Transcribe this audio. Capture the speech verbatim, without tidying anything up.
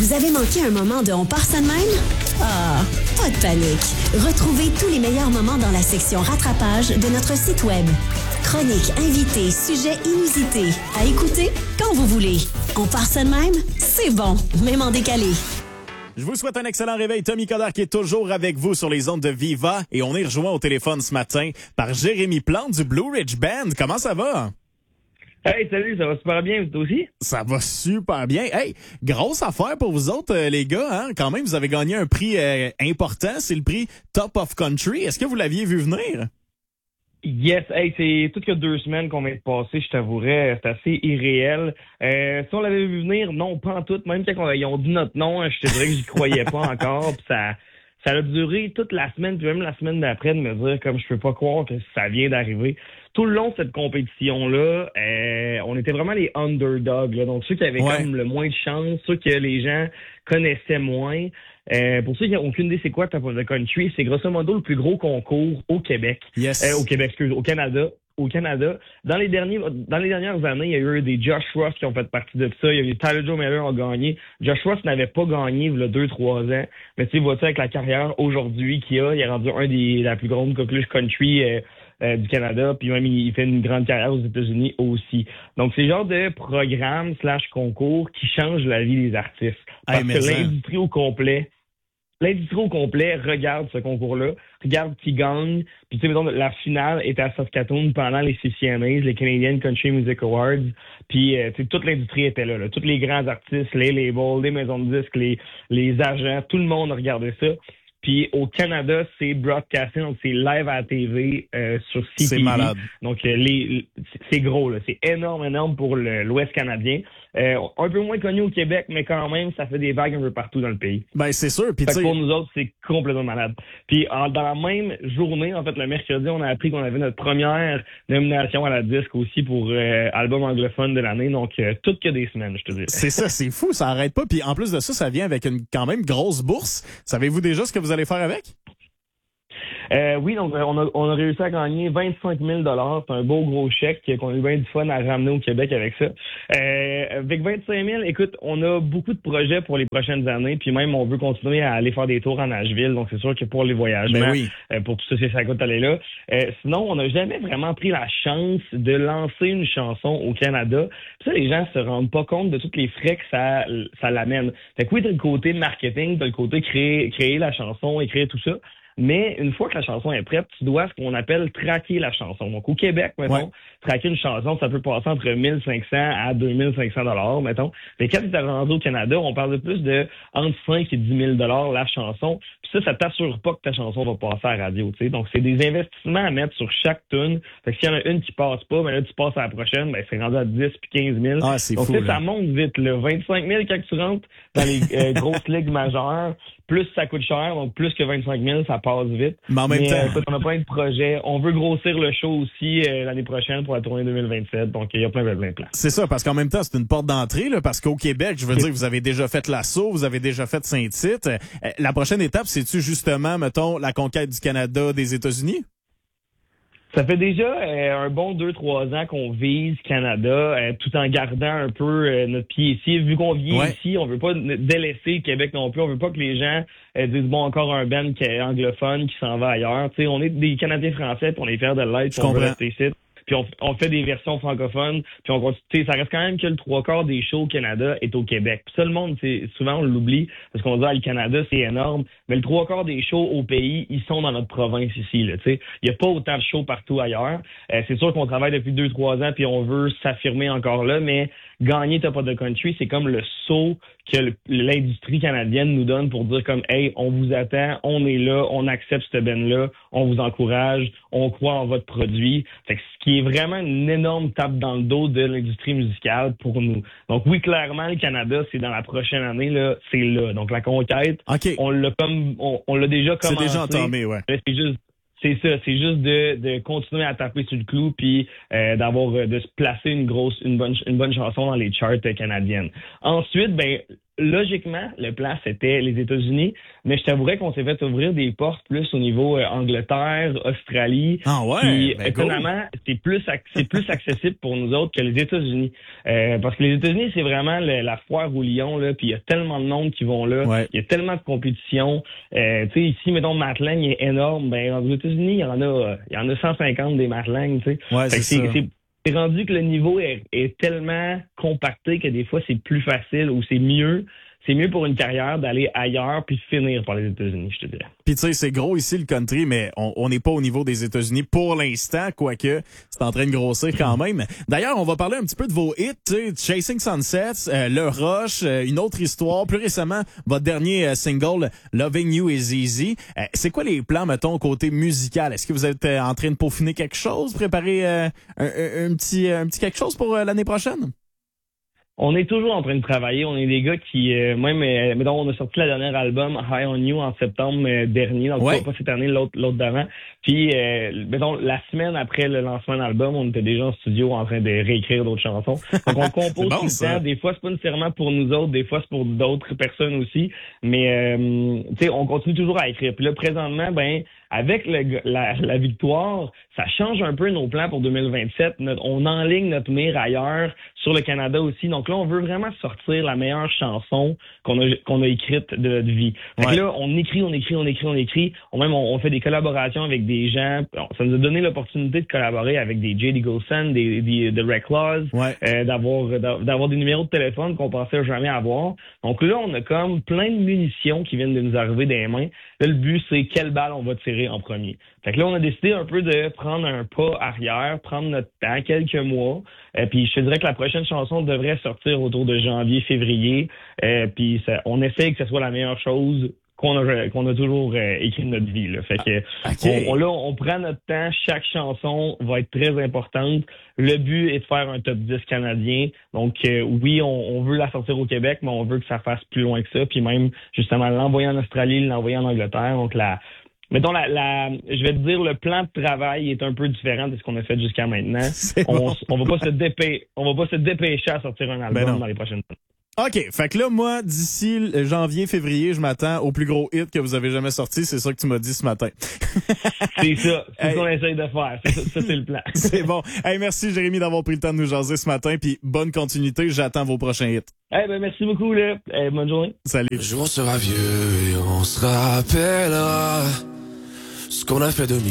Vous avez manqué un moment de On part ça de même? Ah, pas de panique. Retrouvez tous les meilleurs moments dans la section rattrapage de notre site web. Chroniques, invités, sujets inusités. À écouter quand vous voulez. On part ça de même? C'est bon, même en décalé. Je vous souhaite un excellent réveil. Tommy Coderre qui est toujours avec vous sur les ondes de Viva. Et on est rejoint au téléphone ce matin par Jérémy Plante du Blue Ridge Band. Comment ça va? Hey, salut, ça va super bien, vous aussi? Ça va super bien. Hey, grosse affaire pour vous autres, euh, les gars. Hein? Quand même, vous avez gagné un prix euh, important. C'est le prix Top of Country. Est-ce que vous l'aviez vu venir? Yes, hey, c'est tout que deux semaines qu'on vient de passer, je t'avouerais, c'est assez irréel. Euh, si on l'avait vu venir, non, pas en tout. Même quand ils ont dit notre nom, je te dirais que j'y croyais pas encore. Puis ça, ça a duré toute la semaine, puis même la semaine d'après, de me dire comme je peux pas croire que ça vient d'arriver. Tout le long de cette compétition-là, euh, on était vraiment les underdogs, là. Donc ceux qui avaient ouais. comme le moins de chance, ceux que les gens connaissaient moins. Euh, pour ceux qui n'ont aucune idée c'est quoi Top of the Country, c'est grosso modo le plus gros concours au Québec. Yes. Euh, au Québec, excuse, au Canada. Au Canada. Dans les derniers, dans les dernières années, il y a eu des Josh Ross qui ont fait partie de ça. Il y a eu Tyler Joe Miller a gagné. Josh Ross n'avait pas gagné il y a deux, trois ans. Mais tu sais, vois-tu avec la carrière aujourd'hui qu'il a, il est rendu un des, la plus grande coqueluche country, euh, Euh, du Canada, puis même il fait une grande carrière aux États-Unis aussi. Donc c'est le genre de programme slash concours qui change la vie des artistes. Parce hey, que ça. l'industrie au complet, l'industrie au complet regarde ce concours-là, regarde qui gagne. Puis tu sais, mettons, la finale était à Saskatoon pendant les C C M As, les Canadian Country Music Awards. Puis euh, tu sais, toute l'industrie était là, là. Tous les grands artistes, les labels, les maisons de disques, les, les agents, tout le monde regardait ça. Puis au Canada, c'est broadcasting, donc c'est live à la T V euh, sur C T V. C'est malade. Donc euh, les, c'est gros, là, c'est énorme, énorme pour le, l'Ouest canadien. Euh, un peu moins connu au Québec, mais quand même, ça fait des vagues un peu partout dans le pays. Ben c'est sûr. Puis pour nous autres, c'est complètement malade. Puis en, dans la même journée, en fait, le mercredi, on a appris qu'on avait notre première nomination à la disque aussi pour euh, album anglophone de l'année. Donc euh, toutes que des semaines, je te dis. C'est ça, c'est fou, ça arrête pas. Puis en plus de ça, ça vient avec une quand même grosse bourse. Savez-vous déjà ce que vous allez faire avec? Euh, oui, donc on a, on a réussi à gagner vingt-cinq mille dollars. C'est un beau gros chèque qu'on a eu bien du fun à ramener au Québec avec ça. Euh, avec vingt-cinq mille, écoute, on a beaucoup de projets pour les prochaines années, puis même on veut continuer à aller faire des tours en Nashville. Donc c'est sûr que pour les voyagements, ben oui. euh, pour tout ça, c'est ça coûte aller là. Euh, sinon, on n'a jamais vraiment pris la chance de lancer une chanson au Canada. Puis ça, les gens se rendent pas compte de tous les frais que ça, ça l'amène. Fait que oui, t'as le côté marketing, t'as le côté créer, créer la chanson, écrire tout ça. Mais une fois que la chanson est prête, tu dois ce qu'on appelle traquer la chanson. Donc au Québec, mettons, ouais. traquer une chanson, ça peut passer entre mille cinq cents à deux mille cinq cents dollars, mettons. Mais quand tu es rendu au Canada, on parle de plus de entre cinq et dix mille dollars la chanson. Puis ça, ça t'assure pas que ta chanson va passer à la radio, tu sais. Donc c'est des investissements à mettre sur chaque tune. Fait que s'il y en a une qui passe pas, ben là tu passes à la prochaine, ben c'est rendu à dix puis quinze mille. Ah, c'est Donc fou, ça monte vite, là. vingt-cinq mille quand tu rentres dans les euh, grosses ligues majeures. Plus ça coûte cher, donc plus que vingt-cinq mille, ça passe vite. Mais en même Mais, temps, euh, écoute, on a plein de projets. On veut grossir le show aussi euh, l'année prochaine pour la tournée deux mille vingt-sept. Donc, il y a plein, plein, plein de plans. C'est ça, parce qu'en même temps, c'est une porte d'entrée, là, parce qu'au Québec, je veux dire, vous avez déjà fait l'Assaut, vous avez déjà fait Saint-Tite. Euh, la prochaine étape, c'est-tu justement, mettons, la conquête du Canada, des États-Unis? Ça fait déjà euh, un bon deux, trois ans qu'on vise Canada, euh, tout en gardant un peu euh, notre pied ici. Vu qu'on vit ouais. ici, on veut pas délaisser le Québec non plus. On veut pas que les gens euh, disent bon encore un band qui est anglophone qui s'en va ailleurs. T'sais, on est des Canadiens français, puis on est fiers de l'être, puis on veut rester ici. Puis on, on fait des versions francophones, puis on continue. Ça reste quand même que le trois quarts des shows au Canada est au Québec. Puis ça, le monde, c'est souvent on l'oublie parce qu'on dit ah, le Canada c'est énorme, mais le trois quarts des shows au pays, ils sont dans notre province ici. Là, tu sais, il y a pas autant de shows partout ailleurs. Euh, c'est sûr qu'on travaille depuis deux trois ans, puis on veut s'affirmer encore là, mais gagner Top of the Country, c'est comme le saut que le, l'industrie canadienne nous donne pour dire comme hey, on vous attend, on est là, on accepte cette band-là, on vous encourage, on croit en votre produit. Fait que ce qui est vraiment une énorme tape dans le dos de l'industrie musicale pour nous. Donc oui, clairement, le Canada, c'est dans la prochaine année, là, c'est là. Donc la conquête, okay. on l'a comme on, on l'a déjà commencé. C'est déjà entamé, ouais. C'est juste C'est ça, c'est juste de, de continuer à taper sur le clou puis euh, d'avoir de se placer une grosse, une bonne, une bonne chanson dans les charts canadiennes. Ensuite, ben logiquement, le plan, c'était les États-Unis, mais je t'avouerais qu'on s'est fait ouvrir des portes plus au niveau euh, Angleterre, Australie. Ah ouais? Puis, ben étonnamment, cool. c'est plus c'est plus accessible pour nous autres que les États-Unis. Euh, parce que les États-Unis, c'est vraiment le, la foire au lion, là, puis il y a tellement de monde qui vont là, ouais. il y a tellement de compétition. Euh, tu sais, ici, mettons, Matt Lang est énorme. Ben, aux États-Unis, il y en a il y en a cent cinquante des Matt Lang, tu sais. Ouais, c'est, c'est, ça. c'est C'est rendu que le niveau est, est tellement compacté que des fois, c'est plus facile ou c'est mieux. C'est mieux pour une carrière d'aller ailleurs puis finir par les États-Unis, je te dirais. Puis tu sais, c'est gros ici le country, mais on n'est pas au niveau des États-Unis pour l'instant, quoique c'est en train de grossir quand même. D'ailleurs, on va parler un petit peu de vos hits, tu sais, Chasing Sunsets, euh, Le Rush, euh, Une autre histoire, plus récemment, votre dernier euh, single, Loving You Is Easy. Euh, c'est quoi les plans, mettons, côté musical? Est-ce que vous êtes euh, en train de peaufiner quelque chose, préparer euh, un, un, un, petit, un petit quelque chose pour euh, l'année prochaine? On est toujours en train de travailler. On est des gars qui, euh, même, euh, mettons, on a sorti le dernier album, High on You, en septembre euh, dernier, donc ouais. pas, pas cette année, l'autre, l'autre d'avant. Puis, euh, mettons, la semaine après le lancement de l'album, on était déjà en studio en train de réécrire d'autres chansons. Donc, on compose bon, tout le ça. temps. Des fois, c'est pas nécessairement pour nous autres, des fois, c'est pour d'autres personnes aussi. Mais, euh, tu sais, on continue toujours à écrire. Puis là, présentement, ben, avec le, la, la victoire, ça change un peu nos plans pour deux mille vingt-sept. Notre, on enligne notre mire ailleurs, sur le Canada aussi. Donc là, on veut vraiment sortir la meilleure chanson qu'on a, qu'on a écrite de notre vie. Fait ouais. que là, on écrit, on écrit, on écrit, on écrit. On même, on, on fait des collaborations avec des gens. Ça nous a donné l'opportunité de collaborer avec des J D Golson, des, des de Red Claws, ouais. euh, d'avoir, d'avoir des numéros de téléphone qu'on pensait jamais avoir. Donc là, on a comme plein de munitions qui viennent de nous arriver dans les mains. Là, le but, c'est quelle balle on va tirer en premier. Fait que là, on a décidé un peu de prendre un pas arrière, prendre notre temps, quelques mois. Euh, puis je te dirais que la prochaine chanson devrait sortir autour de janvier, février. Euh, puis ça, on essaie que ce soit la meilleure chose qu'on a qu'on a toujours euh, écrit de notre vie. Là. Fait que okay. on, on, là, on prend notre temps. Chaque chanson va être très importante. Le but est de faire un top dix canadien. Donc euh, oui, on, on veut la sortir au Québec, mais on veut que ça fasse plus loin que ça. Puis même justement l'envoyer en Australie, l'envoyer en Angleterre. Donc la Mettons, la, la, je vais te dire, le plan de travail est un peu différent de ce qu'on a fait jusqu'à maintenant. On, bon. on va pas se dépêcher, on va pas se dépêcher à sortir un album ben dans les prochaines années. OK. Fait que là, moi, d'ici janvier, février, je m'attends au plus gros hit que vous avez jamais sorti. C'est ça que tu m'as dit ce matin. C'est ça. C'est hey. ce qu'on essaye de faire. Ça, ça, c'est le plan. C'est bon. Hey, merci, Jérémy, d'avoir pris le temps de nous jaser ce matin. Puis bonne continuité. J'attends vos prochains hits. Eh ben, merci beaucoup, là. Eh, bonne journée. Salut. Le jour sera vieux et on se rappellera ce qu'on a fait de mieux.